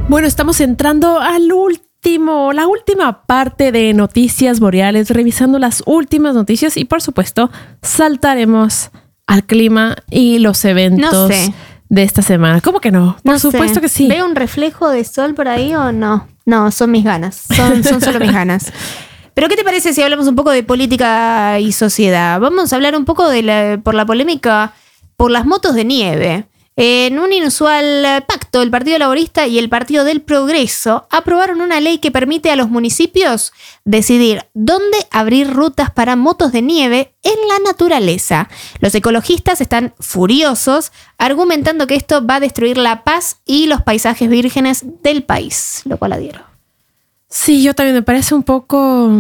Bueno, estamos entrando la última parte de Noticias Boreales, revisando las últimas noticias y, por supuesto, saltaremos al clima y los eventos de esta semana. ¿Cómo que no? Por supuesto que sí. ¿Veo un reflejo de sol por ahí o no? No, son mis ganas. Son solo mis ganas. Pero ¿qué te parece si hablamos un poco de política y sociedad? Vamos a hablar un poco por la polémica por las motos de nieve. En un inusual pacto, el Partido Laborista y el Partido del Progreso aprobaron una ley que permite a los municipios decidir dónde abrir rutas para motos de nieve en la naturaleza. Los ecologistas están furiosos, argumentando que esto va a destruir la paz y los paisajes vírgenes del país, lo cual adhiero. Sí, yo también me parece un poco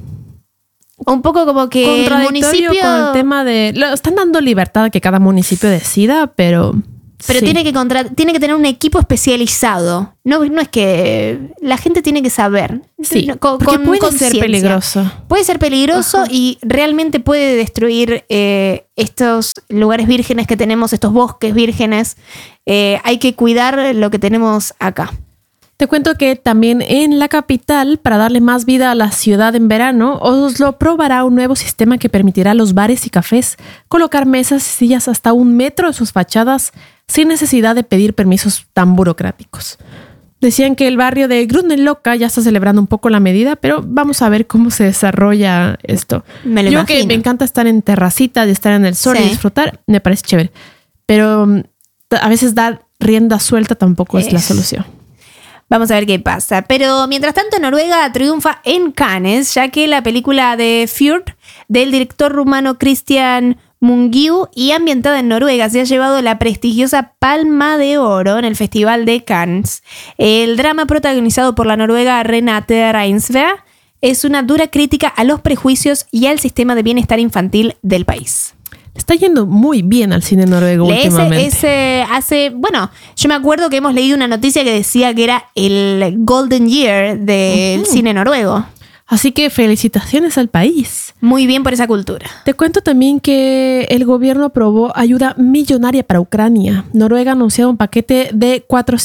como que el municipio con el tema de... Están dando libertad a que cada municipio decida, pero sí. tiene que tener un equipo especializado. No es que la gente tiene que saber. Sí, porque puede ser peligroso. Puede ser peligroso. Ajá. Y realmente puede destruir estos lugares vírgenes que tenemos, estos bosques vírgenes. Hay que cuidar lo que tenemos acá. Te cuento que también en la capital, para darle más vida a la ciudad en verano, Oslo probará un nuevo sistema que permitirá a los bares y cafés colocar mesas y sillas hasta 1 metro de sus fachadas sin necesidad de pedir permisos tan burocráticos. Decían que el barrio de Grünerløkka ya está celebrando un poco la medida, pero vamos a ver cómo se desarrolla esto. Yo que me encanta estar en terracita, de estar en el sol y disfrutar, me parece chévere. Pero a veces dar rienda suelta tampoco es la solución. Vamos a ver qué pasa. Pero mientras tanto, Noruega triunfa en Cannes, ya que la película de Fjord, del director rumano Christian Mungiu y ambientada en Noruega, se ha llevado la prestigiosa Palma de Oro en el Festival de Cannes. El drama, protagonizado por la noruega Renate Reinsve, es una dura crítica a los prejuicios y al sistema de bienestar infantil del país. Está yendo muy bien al cine noruego últimamente. Yo me acuerdo que hemos leído una noticia que decía que era el Golden Year del cine noruego. Así que felicitaciones al país. Muy bien por esa cultura. Te cuento también que el gobierno aprobó ayuda millonaria para Ucrania. Noruega ha anunciado un paquete de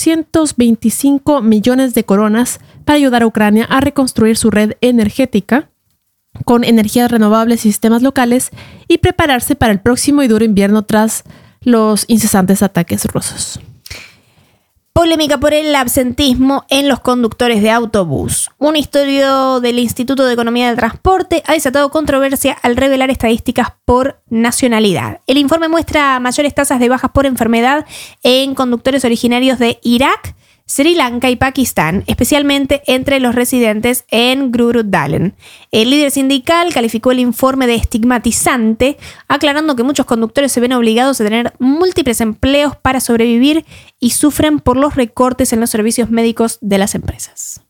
425 millones de coronas para ayudar a Ucrania a reconstruir su red energética con energías renovables y sistemas locales y prepararse para el próximo y duro invierno tras los incesantes ataques rusos. Polémica por el absentismo en los conductores de autobús. Un estudio del Instituto de Economía del Transporte ha desatado controversia al revelar estadísticas por nacionalidad. El informe muestra mayores tasas de bajas por enfermedad en conductores originarios de Irak, Sri Lanka y Pakistán, especialmente entre los residentes en Groruddalen. El líder sindical calificó el informe de estigmatizante, aclarando que muchos conductores se ven obligados a tener múltiples empleos para sobrevivir y sufren por los recortes en los servicios médicos de las empresas.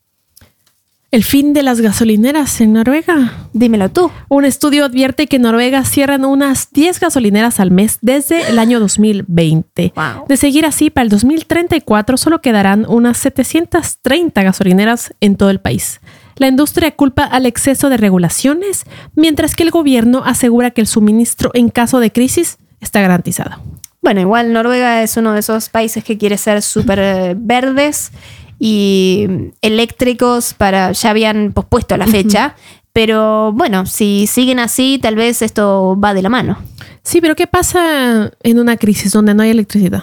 ¿El fin de las gasolineras en Noruega? Dímelo tú. Un estudio advierte que en Noruega cierran unas 10 gasolineras al mes desde el año 2020. Wow. De seguir así, para el 2034 solo quedarán unas 730 gasolineras en todo el país. La industria culpa al exceso de regulaciones, mientras que el gobierno asegura que el suministro en caso de crisis está garantizado. Bueno, igual Noruega es uno de esos países que quiere ser súper verdes y eléctricos ya habían pospuesto la fecha, pero bueno, si siguen así, tal vez esto va de la mano. Sí, pero ¿qué pasa en una crisis donde no hay electricidad?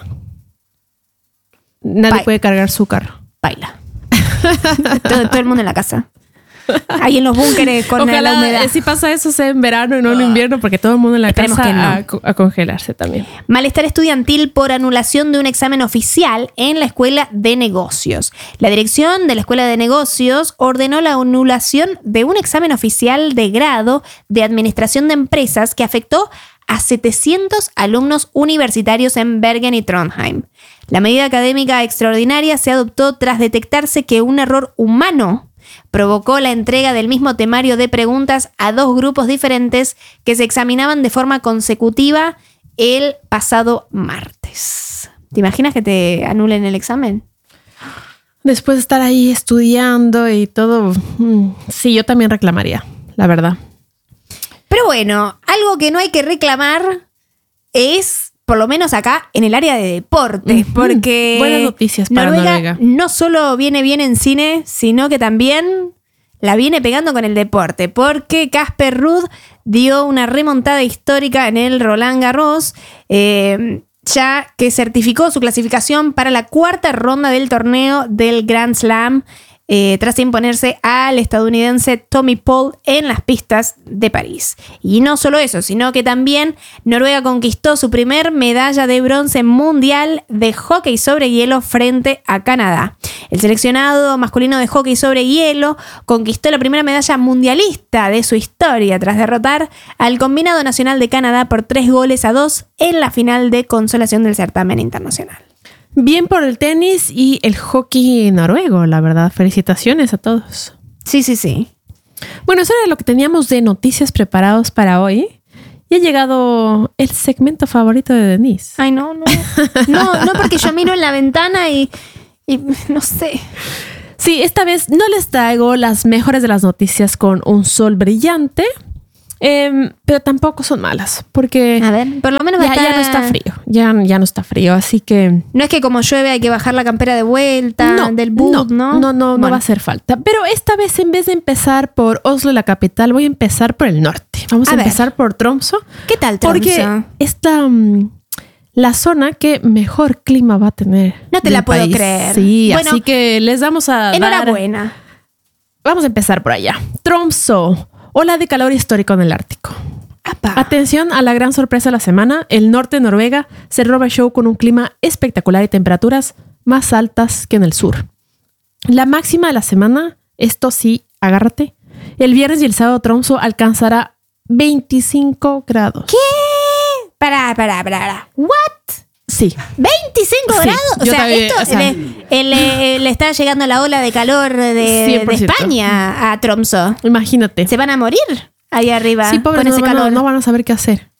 Nadie puede cargar su carro. Baila. todo el mundo en la casa. Ahí en los búnkeres con la humedad. Si pasa eso sea en verano y no en invierno, porque todo el mundo en la casa a congelarse también. Malestar estudiantil por anulación de un examen oficial en la Escuela de Negocios. La dirección de la Escuela de Negocios ordenó la anulación de un examen oficial de grado de Administración de Empresas que afectó a 700 alumnos universitarios en Bergen y Trondheim. La medida académica extraordinaria se adoptó tras detectarse que un error humano provocó la entrega del mismo temario de preguntas a 2 grupos diferentes que se examinaban de forma consecutiva el pasado martes. ¿Te imaginas que te anulen el examen? Después de estar ahí estudiando y todo, sí, yo también reclamaría, la verdad. Pero bueno, algo que no hay que reclamar es por lo menos acá en el área de deporte, porque buenas noticias para Noruega. No solo viene bien en cine, sino que también la viene pegando con el deporte, porque Casper Ruud dio una remontada histórica en el Roland Garros, ya que certificó su clasificación para la cuarta ronda del torneo del Grand Slam, tras imponerse al estadounidense Tommy Paul en las pistas de París. Y no solo eso, sino que también Noruega conquistó su primer medalla de bronce mundial de hockey sobre hielo frente a Canadá. El seleccionado masculino de hockey sobre hielo conquistó la primera medalla mundialista de su historia tras derrotar al combinado nacional de Canadá por 3-2 en la final de consolación del certamen internacional. Bien por el tenis y el hockey noruego, la verdad. Felicitaciones a todos. Sí. Bueno, eso era lo que teníamos de noticias preparados para hoy. Y ha llegado el segmento favorito de Denise. Ay, no, porque yo miro en la ventana y no sé. Sí, esta vez no les traigo las mejores de las noticias con un sol brillante. Pero tampoco son malas, porque a ver, por lo menos ya no está frío. Ya no está frío, así que no es que como llueve hay que bajar la campera de vuelta del boot, ¿no? No va a hacer falta. Pero esta vez, en vez de empezar por Oslo, la capital, voy a empezar por el norte. Vamos a empezar por Tromsø. ¿Qué tal Tromsø? Porque esta la zona que mejor clima va a tener. No te la puedo creer. Sí, bueno, así que les vamos a enhorabuena. Vamos a empezar por allá. Tromsø. Ola de calor histórico en el Ártico. ¡Apa! Atención a la gran sorpresa de la semana. El norte de Noruega se roba el show con un clima espectacular y temperaturas más altas que en el sur. La máxima de la semana, esto sí, agárrate. El viernes y el sábado Tromsø alcanzará 25 grados. ¿Qué? Para. ¿What? Sí. 25 grados. O sea, esto le está llegando la ola de calor de España a Tromsø. Imagínate. Se van a morir ahí arriba. Sí, pobres, con ese calor. No van a saber qué hacer.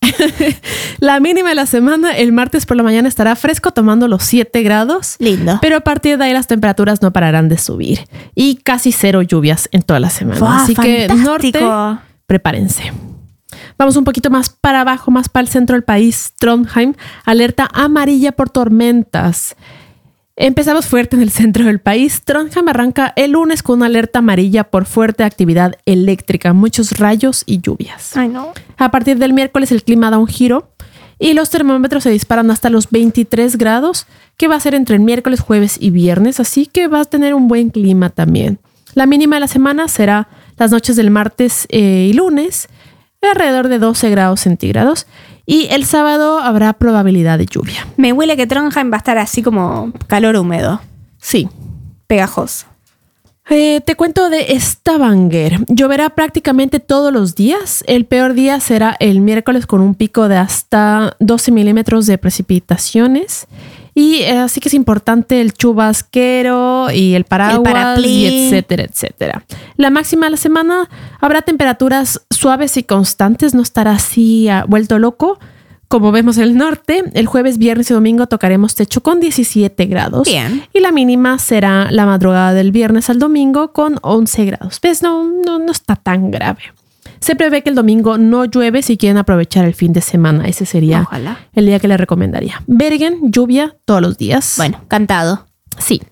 La mínima de la semana, el martes por la mañana estará fresco, tomando los 7 grados. Lindo. Pero a partir de ahí las temperaturas no pararán de subir. Y casi 0 lluvias en toda la semana. ¡Wow, así fantástico! Que norte, prepárense. Vamos un poquito más para abajo, más para el centro del país. Trondheim, alerta amarilla por tormentas. Empezamos fuerte en el centro del país. Trondheim arranca el lunes con una alerta amarilla por fuerte actividad eléctrica, muchos rayos y lluvias. Ay, no. A partir del miércoles el clima da un giro y los termómetros se disparan hasta los 23 grados, que va a ser entre el miércoles, jueves y viernes, así que va a tener un buen clima también. La mínima de la semana será las noches del martes y lunes, alrededor de 12 grados centígrados. Y el sábado habrá probabilidad de lluvia. Me huele que Trondheim va a estar así como calor húmedo. Sí. Pegajoso. Te cuento de Stavanger. Lloverá prácticamente todos los días. El peor día será el miércoles con un pico de hasta 12 milímetros de precipitaciones. Y así que es importante el chubasquero y el paraguas, y etcétera, etcétera. La máxima de la semana habrá temperaturas suaves y constantes. No estará así vuelto loco como vemos en el norte. El jueves, viernes y domingo tocaremos techo con 17 grados. Bien. Y la mínima será la madrugada del viernes al domingo con 11 grados. ¿Ves? No está tan grave. Se prevé que el domingo no llueve si quieren aprovechar el fin de semana. Ese sería el día que les recomendaría. Bergen, lluvia todos los días. Bueno, cantado. Sí.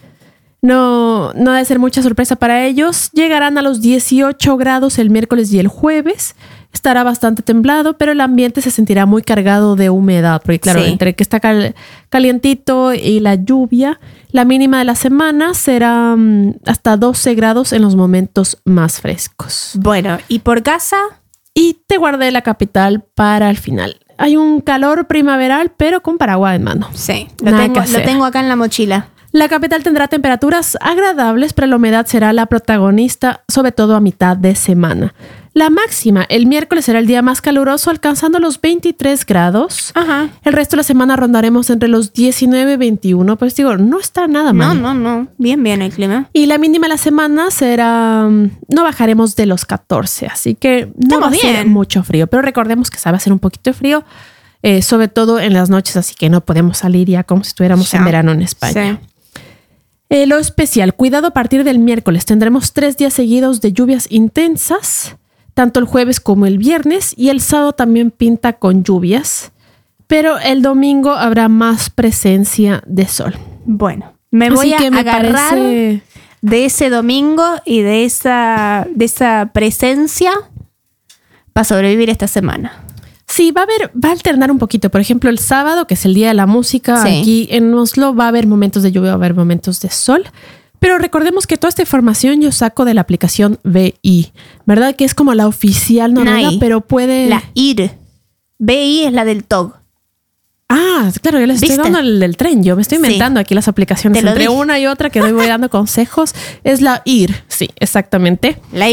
No debe ser mucha sorpresa para ellos. Llegarán a los 18 grados el miércoles y el jueves. Estará bastante templado, pero el ambiente se sentirá muy cargado de humedad. Porque claro, entre que está calientito y la lluvia, la mínima de la semana será hasta 12 grados en los momentos más frescos. Bueno, ¿y por casa? Y te guardé la capital para el final. Hay un calor primaveral, pero con paraguas en mano. Sí, lo tengo acá en la mochila. La capital tendrá temperaturas agradables, pero la humedad será la protagonista, sobre todo a mitad de semana. La máxima, el miércoles será el día más caluroso, alcanzando los 23 grados. Ajá. El resto de la semana rondaremos entre los 19 y 21. Pues digo, no está nada mal. No. Bien el clima. Y la mínima de la semana será... No bajaremos de los 14, así que no va a ser mucho frío. Pero recordemos que sabe hacer un poquito de frío, sobre todo en las noches, así que no podemos salir ya como si estuviéramos en verano en España. Sí. Lo especial, cuidado a partir del miércoles. Tendremos 3 días seguidos de lluvias intensas, tanto el jueves como el viernes, y el sábado también pinta con lluvias. pero el domingo habrá más presencia de sol. Bueno, me voy a agarrar de ese domingo y de esa presencia para sobrevivir esta semana. Sí, va a alternar un poquito. Por ejemplo, el sábado, que es el Día de la Música, sí, aquí en Oslo va a haber momentos de lluvia, va a haber momentos de sol. Pero recordemos que toda esta información yo saco de la aplicación VI, ¿verdad? Que es como la oficial noruega, pero puede... La IR. VI es la del TOG. Ah, claro, yo les estoy dando el del tren. Yo me estoy inventando aquí las aplicaciones entre una y otra que voy dando consejos. Es la IR, sí, exactamente. La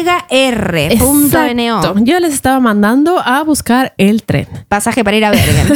YR.NO. Yo les estaba mandando a buscar el tren. Pasaje para ir a Bergen.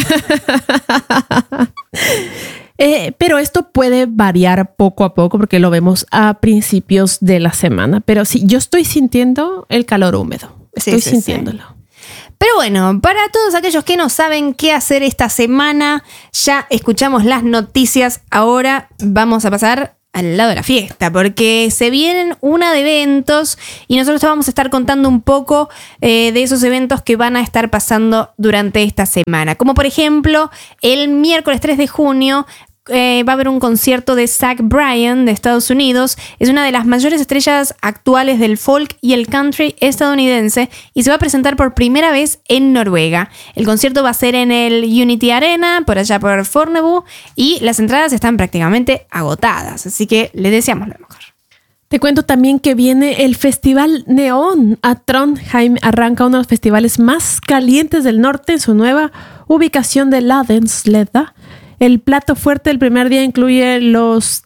Pero esto puede variar poco a poco porque lo vemos a principios de la semana. Pero sí, yo estoy sintiendo el calor húmedo. Estoy sintiéndolo. Sí. Pero bueno, para todos aquellos que no saben qué hacer esta semana, ya escuchamos las noticias. Ahora vamos a pasar al lado de la fiesta, porque se vienen una de eventos y nosotros vamos a estar contando un poco de esos eventos que van a estar pasando durante esta semana. Como por ejemplo, el miércoles 3 de junio va a haber un concierto de Zach Bryan de Estados Unidos. Es una de las mayores estrellas actuales del folk y el country estadounidense y se va a presentar por primera vez en Noruega. El concierto va a ser en el Unity Arena, por allá por Fornebu, y las entradas están prácticamente agotadas, así que les deseamos lo mejor. Te cuento también que viene el Festival Neón a Trondheim. Arranca uno de los festivales más calientes del norte en su nueva ubicación de Ladensleda. El plato fuerte del primer día incluye los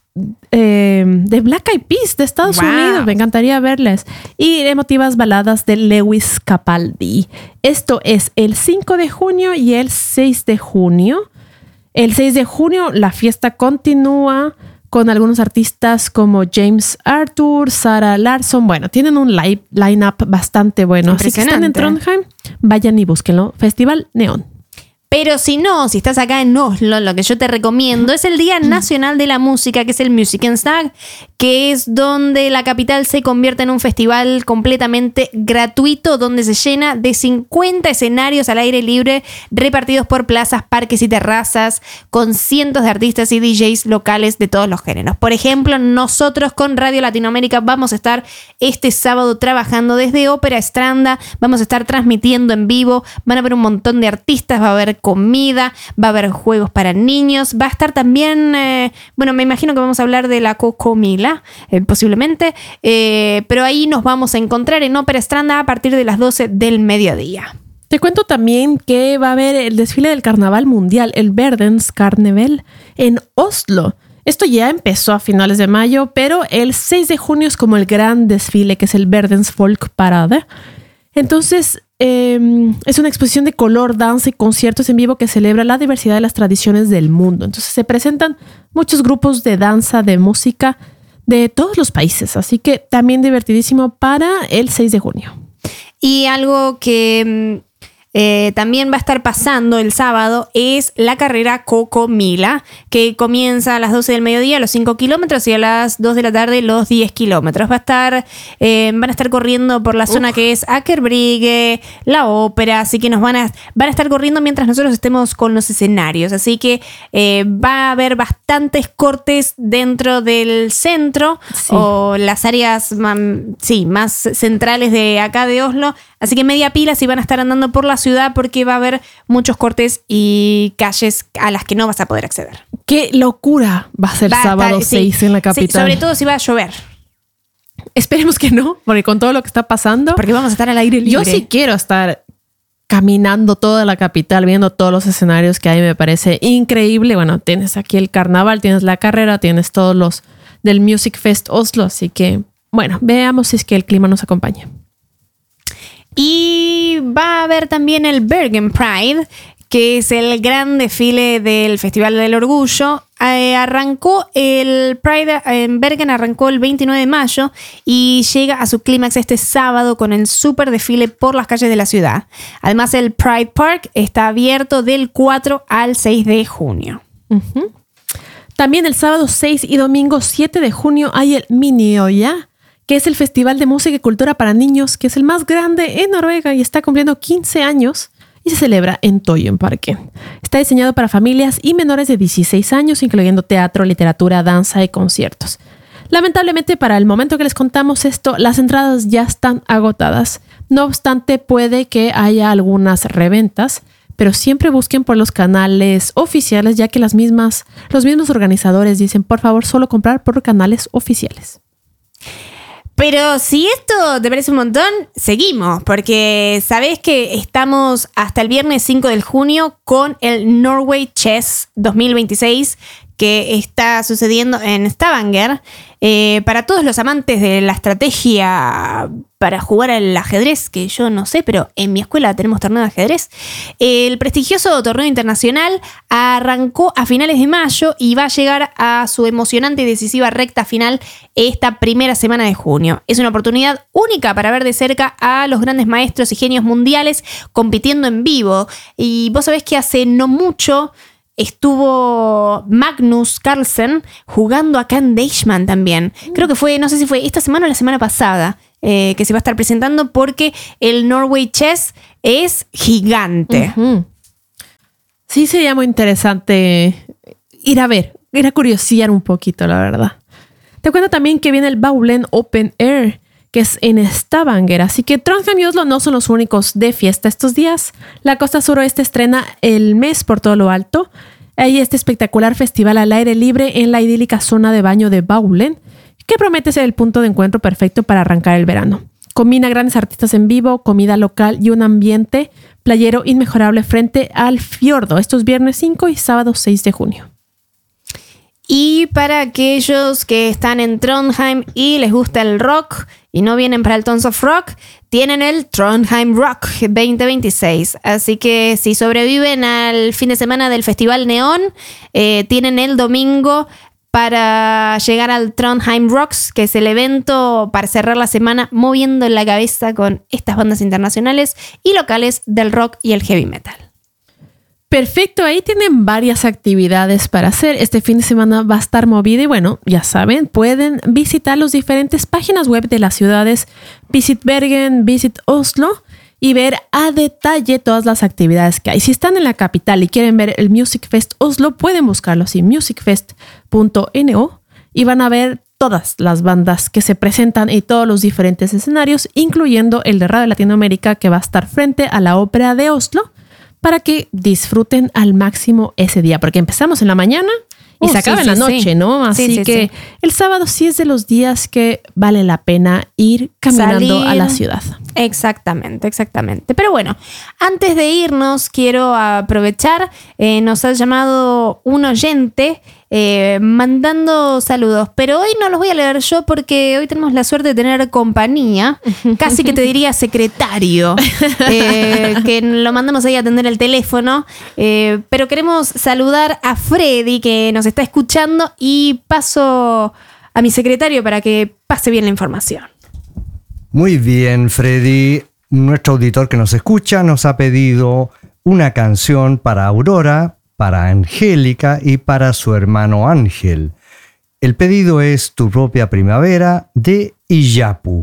de Black Eyed Peas de Estados Unidos. Me encantaría verles. Y emotivas baladas de Lewis Capaldi. Esto es el 5 de junio y el 6 de junio. El 6 de junio la fiesta continúa con algunos artistas como James Arthur, Sarah Larsson. Bueno, tienen un line-up bastante bueno. Así que están en Trondheim, vayan y búsquenlo. Festival Neón. Pero si no, si estás acá en Oslo, lo que yo te recomiendo es el Día Nacional de la Música, que es el Musikkens-dag, que es donde la capital se convierte en un festival completamente gratuito, donde se llena de 50 escenarios al aire libre, repartidos por plazas, parques y terrazas, con cientos de artistas y DJs locales de todos los géneros. Por ejemplo, nosotros con Radio Latinoamérica vamos a estar este sábado trabajando desde Ópera Stranda, vamos a estar transmitiendo en vivo, van a haber un montón de artistas, va a haber comida, va a haber juegos para niños, va a estar también, me imagino que vamos a hablar de la Cocomila, posiblemente, pero ahí nos vamos a encontrar en Ópera Stranda a partir de las 12 del mediodía. Te cuento también que va a haber el desfile del Carnaval Mundial, el Verdens Carneval, en Oslo. Esto ya empezó a finales de mayo, pero el 6 de junio es como el gran desfile, que es el Verdens Folk Parade. Entonces, es una exposición de color, danza y conciertos en vivo que celebra la diversidad de las tradiciones del mundo. Entonces se presentan muchos grupos de danza, de música de todos los países. Así que también divertidísimo para el 6 de junio. Y algo que también va a estar pasando el sábado es la carrera Cocomila, que comienza a las 12 del mediodía, los 5 kilómetros, y a las 2 de la tarde, los 10 kilómetros. Van a estar corriendo por la zona que es Akerbrygge, la ópera, así que van a estar corriendo mientras nosotros estemos con los escenarios. Así que va a haber bastantes cortes dentro del centro, o las áreas más centrales de acá de Oslo. Así que media pila si van a estar andando por la ciudad, porque va a haber muchos cortes y calles a las que no vas a poder acceder. ¡Qué locura! Va a ser sábado 6 en la capital. Sí, sobre todo si va a llover. Esperemos que no, porque con todo lo que está pasando... Porque vamos a estar al aire libre. Yo sí quiero estar caminando toda la capital, viendo todos los escenarios que hay. Me parece increíble. Bueno, tienes aquí el carnaval, tienes la carrera, tienes todos los del Music Fest Oslo. Así que, bueno, veamos si es que el clima nos acompaña. Y va a haber también el Bergen Pride, que es el gran desfile del Festival del Orgullo. Arrancó el Pride en Bergen, arrancó el 29 de mayo y llega a su clímax este sábado con el super desfile por las calles de la ciudad. Además, el Pride Park está abierto del 4 al 6 de junio. Uh-huh. También el sábado 6 y domingo 7 de junio hay el Minioya, que es el Festival de Música y Cultura para Niños, que es el más grande en Noruega y está cumpliendo 15 años. Y y se celebra en Toyon Parque. Está diseñado para familias y menores de 16 años, incluyendo teatro, literatura, danza y conciertos. Lamentablemente, para el momento que les contamos esto, las entradas ya están agotadas. No obstante, puede que haya algunas reventas, pero siempre busquen por los canales oficiales, ya que los mismos organizadores dicen, por favor, solo comprar por canales oficiales. Pero si esto te parece un montón, seguimos, porque sabés que estamos hasta el viernes 5 de junio con el Norway Chess 2026, que está sucediendo en Stavanger. Para todos los amantes de la estrategia para jugar al ajedrez, que yo no sé, pero en mi escuela tenemos torneo de ajedrez. El prestigioso torneo internacional arrancó a finales de mayo y va a llegar a su emocionante y decisiva recta final esta primera semana de junio. Es una oportunidad única para ver de cerca a los grandes maestros y genios mundiales compitiendo en vivo. Y vos sabés que hace no mucho estuvo Magnus Carlsen jugando acá en Deichmann también. Creo que fue, no sé si fue esta semana o la semana pasada, que se va a estar presentando porque el Norway Chess es gigante. Uh-huh. Sí, sería muy interesante ir a curiosear un poquito, la verdad. Te cuento también que viene el Baulen Open Air, que es en Stavanger. Así que Trondheim y Oslo no son los únicos de fiesta estos días. La costa suroeste estrena el mes por todo lo alto. Hay este espectacular festival al aire libre en la idílica zona de baño de Baulen, que promete ser el punto de encuentro perfecto para arrancar el verano. Combina grandes artistas en vivo, comida local y un ambiente playero inmejorable frente al fiordo estos viernes 5 y sábado 6 de junio. Y para aquellos que están en Trondheim y les gusta el rock y no vienen para el Tons of Rock, tienen el Trondheim Rock 2026. Así que si sobreviven al fin de semana del Festival Neón, tienen el domingo para llegar al Trondheim Rocks, que es el evento para cerrar la semana moviendo la cabeza con estas bandas internacionales y locales del rock y el heavy metal. Perfecto, ahí tienen varias actividades para hacer. Este fin de semana va a estar movido y bueno, ya saben, pueden visitar las diferentes páginas web de las ciudades Visit Bergen, Visit Oslo y ver a detalle todas las actividades que hay. Si están en la capital y quieren ver el Music Fest Oslo, pueden buscarlo así, musicfest.no, y van a ver todas las bandas que se presentan en todos los diferentes escenarios, incluyendo el de Radio Latinoamérica, que va a estar frente a la Ópera de Oslo, para que disfruten al máximo ese día, porque empezamos en la mañana y se acaba en la noche, ¿no? Así que el sábado sí es de los días que vale la pena ir caminando a la ciudad. Exactamente. Pero bueno, antes de irnos, quiero aprovechar, nos ha llamado un oyente mandando saludos, pero hoy no los voy a leer yo porque hoy tenemos la suerte de tener compañía, casi que te diría secretario, que lo mandamos ahí a atender el teléfono, pero queremos saludar a Freddy, que nos está escuchando, y paso a mi secretario para que pase bien la información. Muy bien, Freddy. Nuestro auditor que nos escucha nos ha pedido una canción para Aurora, para Angélica y para su hermano Ángel. El pedido es Tu propia primavera de Iyapu.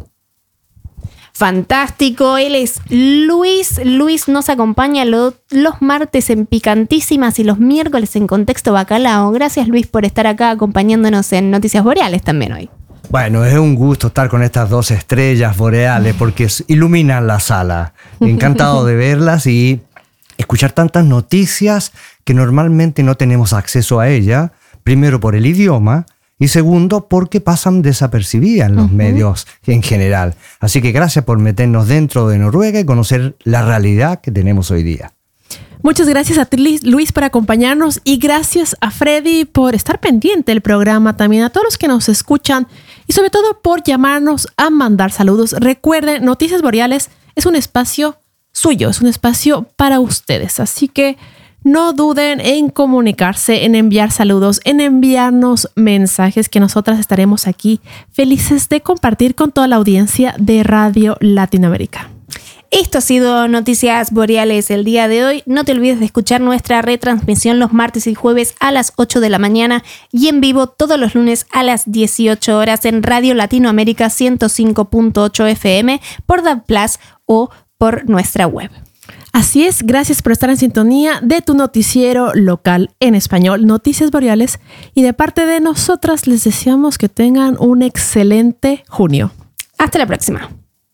Fantástico, él es Luis. Luis nos acompaña los martes en Picantísimas y los miércoles en Contexto Bacalao. Gracias, Luis, por estar acá acompañándonos en Noticias Boreales también hoy. Bueno, es un gusto estar con estas dos estrellas boreales porque iluminan la sala. Encantado de verlas y escuchar tantas noticias que normalmente no tenemos acceso a ella. Primero por el idioma y segundo porque pasan desapercibidas en los medios en general. Así que gracias por meternos dentro de Noruega y conocer la realidad que tenemos hoy día. Muchas gracias a ti, Luis, por acompañarnos, y gracias a Freddy por estar pendiente del programa, también a todos los que nos escuchan y sobre todo por llamarnos a mandar saludos. Recuerden, Noticias Boreales es un espacio suyo, es un espacio para ustedes, así que no duden en comunicarse, en enviar saludos, en enviarnos mensajes, que nosotras estaremos aquí felices de compartir con toda la audiencia de Radio Latinoamérica. Esto ha sido Noticias Boreales el día de hoy. No te olvides de escuchar nuestra retransmisión los martes y jueves a las 8 de la mañana y en vivo todos los lunes a las 18 horas en Radio Latinoamérica 105.8 FM por DAB+ o por nuestra web. Así es, gracias por estar en sintonía de tu noticiero local en español, Noticias Boreales. Y de parte de nosotras les deseamos que tengan un excelente junio. Hasta la próxima.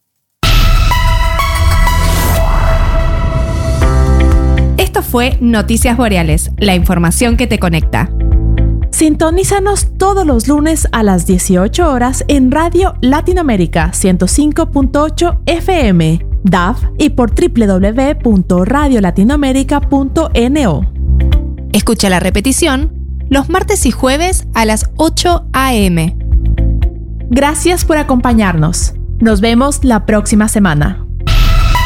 Esto fue Noticias Boreales, la información que te conecta. Sintonízanos todos los lunes a las 18 horas en Radio Latinoamérica 105.8 FM, DAF y por www.radiolatinoamerica.no. Escucha la repetición los martes y jueves a las 8 a.m. Gracias por acompañarnos. Nos vemos la próxima semana.